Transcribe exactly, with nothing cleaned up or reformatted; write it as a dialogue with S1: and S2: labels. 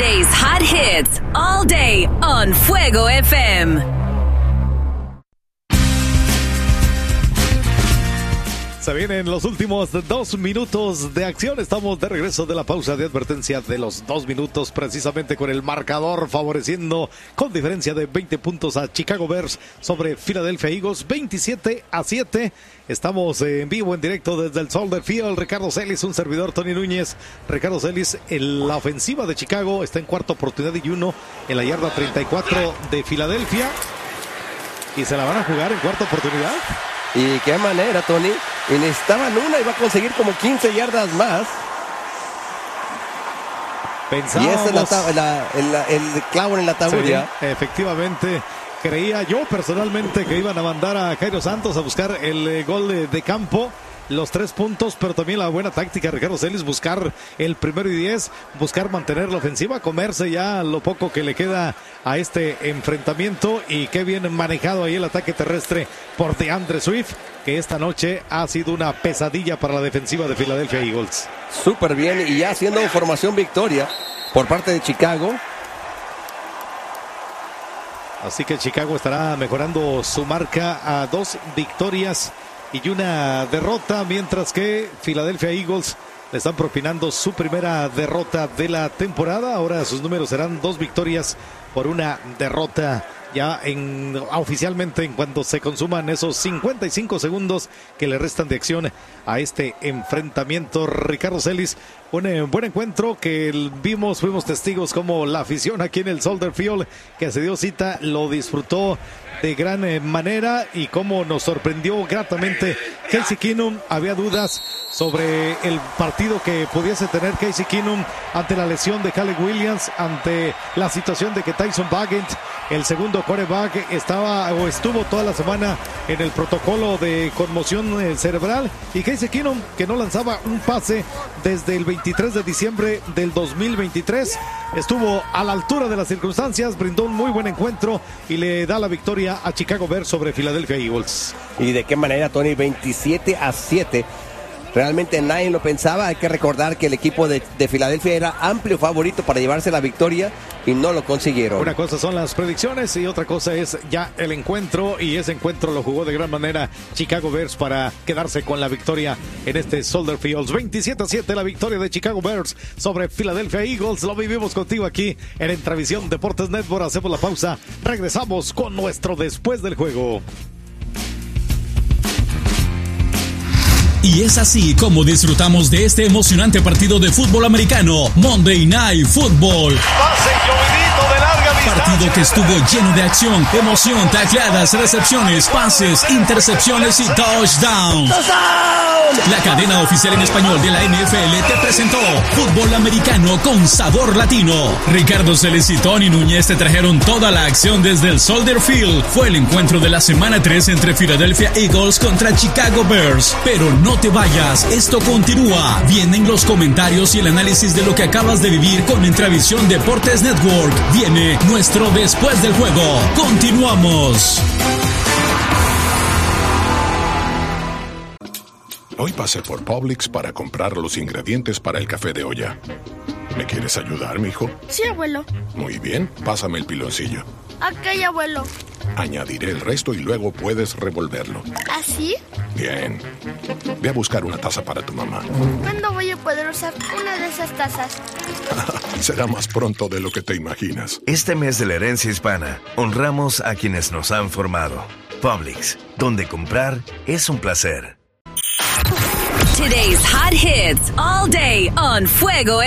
S1: Today's hot hits all day on Fuego F M.
S2: Se vienen los últimos dos minutos de acción. Estamos de regreso de la pausa de advertencia de los dos minutos, precisamente con el marcador favoreciendo con diferencia de veinte puntos a Chicago Bears sobre Philadelphia Eagles, veintisiete a siete. Estamos en vivo, en directo desde el Soldier Field. Ricardo Celis, un servidor, Tony Núñez. Ricardo Celis, en la ofensiva de Chicago está en cuarta oportunidad y uno en la yarda treinta y cuatro de Filadelfia. ¿Y se la van a jugar en cuarta oportunidad?
S3: ¿Y qué manera, Tony? Y necesitaban una y va a conseguir como quince yardas más.
S2: Pensábamos...
S3: Y ese es la tab- la, el, el clavo en la tabulla.
S2: Sí, efectivamente. Creía yo personalmente que iban a mandar a Cairo Santos a buscar el eh, gol de, de campo. Los tres puntos, pero también la buena táctica de Ricardo Celis, buscar el primero y diez, buscar mantener la ofensiva, comerse ya lo poco que le queda a este enfrentamiento. Y qué bien manejado ahí el ataque terrestre por DeAndre Swift, que esta noche ha sido una pesadilla para la defensiva de Philadelphia Eagles.
S3: Súper bien, y ya haciendo formación victoria por parte de Chicago.
S2: Así que Chicago estará mejorando su marca a dos victorias y una derrota, mientras que Philadelphia Eagles le están propinando su primera derrota de la temporada. Ahora sus números serán dos victorias por una derrota ya en, oficialmente en cuanto se consuman esos cincuenta y cinco segundos que le restan de acción a este enfrentamiento. Ricardo Celis, un eh, buen encuentro que vimos, fuimos testigos como la afición aquí en el Soldier Field que se dio cita, lo disfrutó de gran eh, manera, y cómo nos sorprendió gratamente Casey Keenum. Había dudas sobre el partido que pudiese tener Casey Keenum ante la lesión de Caleb Williams, ante la situación de que Tyson Bagent, el segundo quarterback, estaba o estuvo toda la semana en el protocolo de conmoción eh, cerebral, y Casey Keenum, que no lanzaba un pase desde el veintitrés de diciembre del dos mil veintitrés, estuvo a la altura de las circunstancias, brindó un muy buen encuentro y le da la victoria a Chicago Bears sobre Philadelphia Eagles.
S3: ¿Y de qué manera, Tony? veintisiete a siete. Realmente nadie lo pensaba. Hay que recordar que el equipo de, de Filadelfia era amplio favorito para llevarse la victoria y no lo consiguieron.
S2: Una cosa son las predicciones y otra cosa es ya el encuentro, y ese encuentro lo jugó de gran manera Chicago Bears para quedarse con la victoria en este Soldier Field. veintisiete a siete la victoria de Chicago Bears sobre Philadelphia Eagles. Lo vivimos contigo aquí en Entravisión Deportes Network. Hacemos la pausa, regresamos con nuestro después del juego.
S4: Y es así como disfrutamos de este emocionante partido de fútbol americano, Monday Night Football.
S5: Pase llovidito de larga distancia.
S4: Partido que estuvo lleno de acción, emoción, tacleadas, recepciones, pases, intercepciones y touchdowns. La cadena oficial en español de la N F L te presentó fútbol americano con sabor latino. Ricardo Celis y Tony Núñez te trajeron toda la acción desde el Soldier Field. Fue el encuentro de la semana tres entre Philadelphia Eagles contra Chicago Bears. Pero no te vayas, esto continúa. Vienen los comentarios y el análisis de lo que acabas de vivir con Entravisión Deportes Network. Viene nuestro después del juego. Continuamos.
S6: Hoy pasé por Publix para comprar los ingredientes para el café de olla. ¿Me quieres ayudar, mijo?
S7: Sí, abuelo.
S6: Muy bien, pásame el piloncillo.
S7: Ok, abuelo.
S6: Añadiré el resto y luego puedes revolverlo.
S7: ¿Así?
S6: Bien. Ve a buscar una taza para tu mamá.
S7: ¿Cuándo voy a poder usar una de esas tazas?
S6: Será más pronto de lo que te imaginas.
S8: Este mes de la herencia hispana, honramos a quienes nos han formado. Publix, donde comprar es un placer.
S1: Today's hot hits all day on Fuego